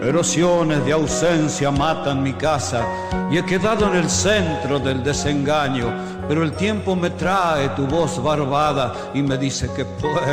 Erosiones de ausencia matan mi casa y he quedado en el centro del desengaño, pero el tiempo me trae tu voz barbada y me dice que puedo